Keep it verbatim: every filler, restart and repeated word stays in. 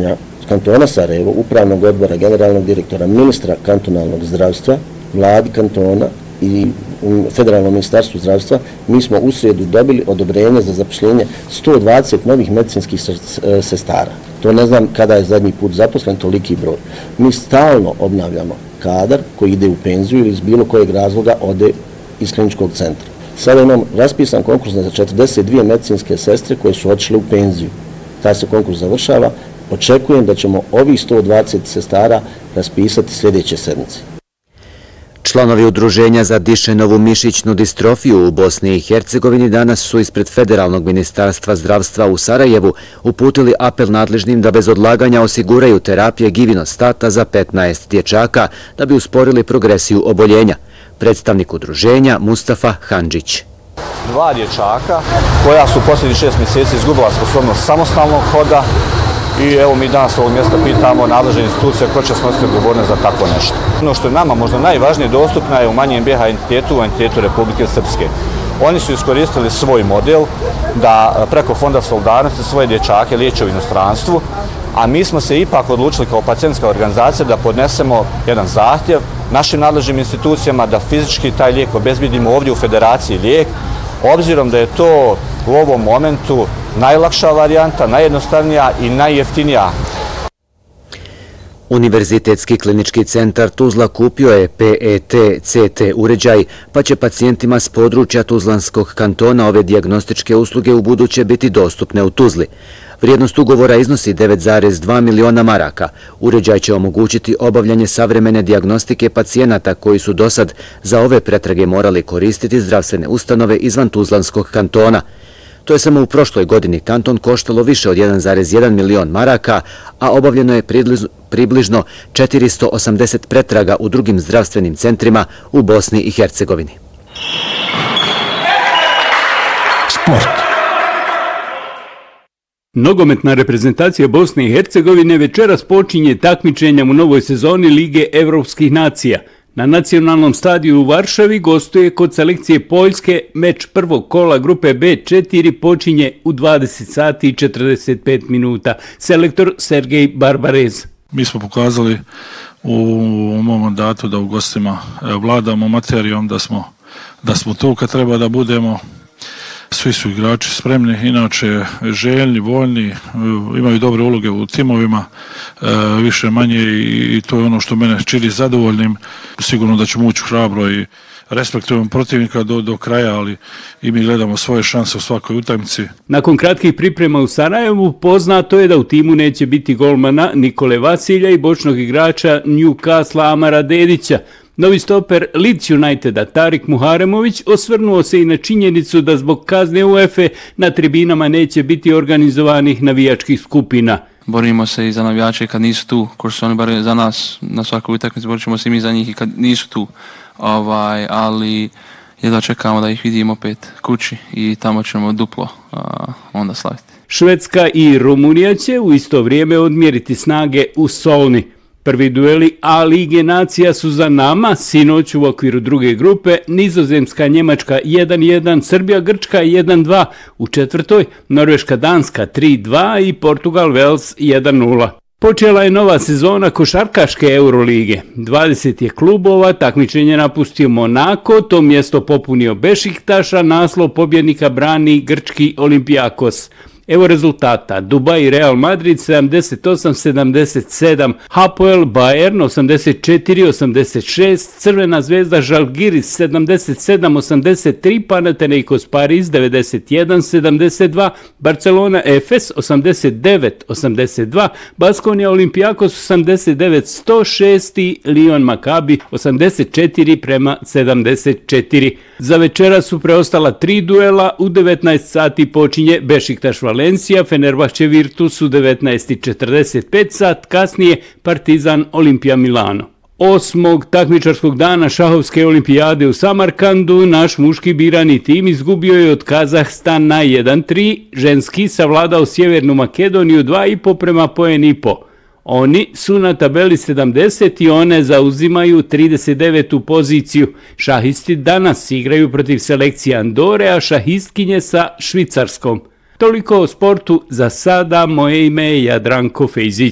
skupštine kantona Sarajevo, upravnog odbora, generalnog direktora, ministra kantonalnog zdravstva, vladi kantona i Federalnom ministarstvu zdravstva, mi smo u srijedu dobili odobrenje za zapošljenje sto dvadeset novih medicinskih sestara. To ne znam kada je zadnji put zaposlen toliki broj. Mi stalno obnavljamo kadar koji ide u penziju ili iz bilo kojeg razloga ode iz kliničkog centra. Sada imam raspisan konkurs za četrdeset dvije medicinske sestre koje su otišle u penziju. Taj se konkurs završava. Očekujem da ćemo ovih sto dvadeset sestara raspisati sljedeće sedmice. Članovi Udruženja za Dišenovu mišićnu distrofiju u Bosni i Hercegovini danas su ispred Federalnog ministarstva zdravstva u Sarajevu uputili apel nadležnim da bez odlaganja osiguraju terapije givinostata za petnaest dječaka da bi usporili progresiju oboljenja. Predstavnik udruženja Mustafa Handžić. Dva dječaka koja su posljednjih šest mjeseci izgubila sposobnost samostalnog hoda i evo mi danas ovog mjesta pitamo nadležne institucije ko će snositi odgovornost za tako nešto. Ono što je nama možda najvažnije dostupno je u manjem B H entitetu, u entitetu Republike Srpske. Oni su iskoristili svoj model da preko Fonda solidarnosti svoje dječake liječe u inostranstvu, a mi smo se ipak odlučili kao pacijentska organizacija da podnesemo jedan zahtjev našim nadležnim institucijama da fizički taj lijek obezbedimo ovdje u Federaciji lijek, obzirom da je to u ovom momentu najlakša varijanta, najjednostavnija i najjeftinija. Univerzitetski klinički centar Tuzla kupio je P E T C T uređaj, pa će pacijentima s područja Tuzlanskog kantona ove dijagnostičke usluge u buduće biti dostupne u Tuzli. Vrijednost ugovora iznosi devet zarez dva miliona maraka. Uređaj će omogućiti obavljanje savremene dijagnostike pacijenata koji su dosad za ove pretrage morali koristiti zdravstvene ustanove izvan Tuzlanskog kantona. To je samo u prošloj godini kanton koštalo više od jedan zarez jedan milion maraka, a obavljeno je približno četiristo osamdeset pretraga u drugim zdravstvenim centrima u Bosni i Hercegovini. Sport. Nogometna reprezentacija Bosne i Hercegovine večeras počinje takmičenjem u novoj sezoni Lige Evropskih nacija. Na nacionalnom stadiju u Varšavi gostuje kod selekcije Poljske. Meč prvog kola grupe B četiri počinje u dvadeset sati i četrdeset pet minuta. Selektor Sergej Barbarez. Mi smo pokazali u mom mandatu da u gostima vladamo materijom, da smo, da smo tu kad treba da budemo. Svi su igrači spremni, inače željni, voljni, imaju dobre uloge u timovima, više manje i to je ono što mene čini zadovoljnim. Sigurno da ćemo ući hrabro i respektujemo protivnika do, do kraja, ali i mi gledamo svoje šanse u svakoj utakmici. Nakon kratkih priprema u Sarajevu poznato je da u timu neće biti golmana Nikole Vasilja i bočnog igrača Newcastle Amara Dedića. Novi stoper Leeds Uniteda Tarik Muharemović osvrnuo se i na činjenicu da zbog kazne UEFA na tribinama neće biti organizovanih navijačkih skupina. Borimo se i za navijače kad nisu tu, ko su oni bar za nas na svakoj utakmici, borit ćemo se i mi za njih i kad nisu tu. Ovaj, ali jedva čekamo da ih vidimo opet kući i tamo ćemo duplo a, onda slaviti. Švedska i Rumunija će u isto vrijeme odmjeriti snage u Solni. Prvi dueli A Lige nacija su za nama, sinoć u okviru druge grupe, Nizozemska Njemačka jedan jedan, Srbija Grčka jedan dva, u četvrtoj Norveška Danska tri dva i Portugal Vels jedan nula. Počela je nova sezona košarkaške Eurolige. dvadeset je klubova, takmičenje napustio Monako, to mjesto popunio Bešiktaš, a naslov pobjednika brani grčki Olympiakos. Evo rezultata: Dubai Real Madrid sedamdeset osam sedamdeset sedam, Hapoel Bayern osamdeset četiri osamdeset šest, Crvena zvezda Žalgiris sedamdeset sedam osamdeset tri, Panathinaikos Pariz devedeset jedan sedamdeset dva, Barcelona Efes osamdeset devet osamdeset dva, Baskonia Olympiakos osamdeset devet sto šest i Lyon Maccabi osamdeset četiri prema sedamdeset četiri. Za večera su preostala tri duela, u devetnaest sati počinje Bešiktaš Valencija, Fenerbahče Virtus u devetnaest i četrdeset pet sat, kasnije Partizan Olimpija Milano. Osmog takmičarskog dana šahovske olimpijade u Samarkandu naš muški birani tim izgubio je od Kazahstana jedan tri, ženski savladao Sjevernu Makedoniju dva i po prema poen i po. Oni su na tabeli sedamdeset i one zauzimaju trideset devetu poziciju. Šahisti danas igraju protiv selekcije Andore, a šahistkinje sa Švicarskom. Toliko o sportu za sada, moje ime je Jadranko Fejzić.